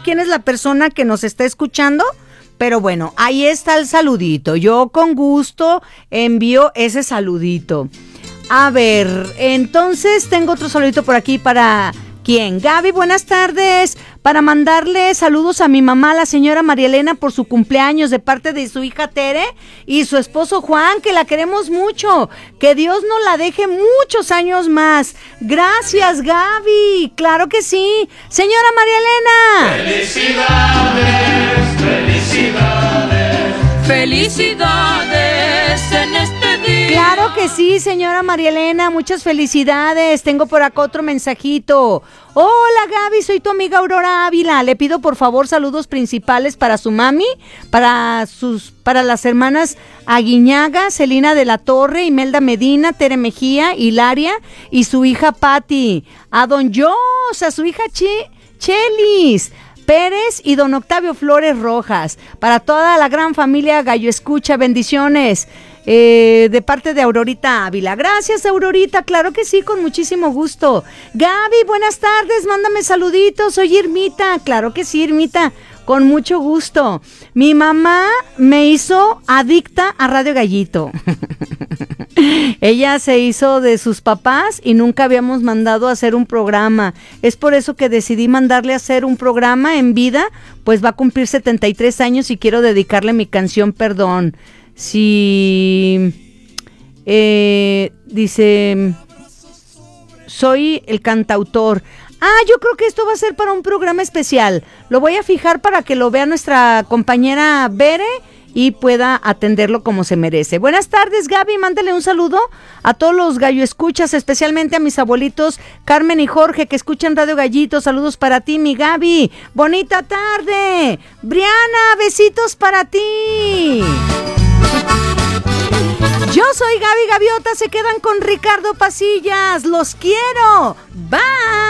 quién es la persona que nos está escuchando, pero bueno, ahí está el saludito. Yo con gusto envío ese saludito. A ver, entonces tengo otro saludito por aquí para... ¿Quién? Gaby, buenas tardes. Para mandarle saludos a mi mamá, la señora María Elena, por su cumpleaños de parte de su hija Tere y su esposo Juan, que la queremos mucho. Que Dios nos la deje muchos años más. Gracias, Gaby. Claro que sí. Señora María Elena. Felicidades, felicidades, felicidades en este día. Claro que sí, señora María Elena, muchas felicidades. Tengo por acá otro mensajito. Hola Gaby, soy tu amiga Aurora Ávila. Le pido por favor saludos principales para su mami, para las hermanas Aguiñaga, Celina de la Torre, Imelda Medina, Tere Mejía, Hilaria y su hija Patti. A don Jos, a su hija Chelis Pérez y don Octavio Flores Rojas. Para toda la gran familia Gallo Escucha, bendiciones. De parte de Aurorita Ávila. Gracias, Aurorita, claro que sí, con muchísimo gusto. Gaby, buenas tardes, mándame saluditos, soy Irmita. Claro que sí, Irmita, con mucho gusto. Mi mamá me hizo adicta a Radio Gallito. Ella se hizo de sus papás y nunca habíamos mandado a hacer un programa. Es por eso que decidí mandarle a hacer un programa en vida, pues va a cumplir 73 años y quiero dedicarle mi canción Perdón. Sí, dice, soy el cantautor. Yo creo que esto va a ser para un programa especial. Lo voy a fijar para que lo vea nuestra compañera Bere y pueda atenderlo como se merece. Buenas tardes, Gaby, mándale un saludo a todos los gallo escuchas, especialmente a mis abuelitos Carmen y Jorge que escuchan Radio Gallito. Saludos para ti, mi Gaby. Bonita tarde. Briana, besitos para ti. Yo soy Gaby Gaviota, se quedan con Ricardo Pasillas. Los quiero. Bye.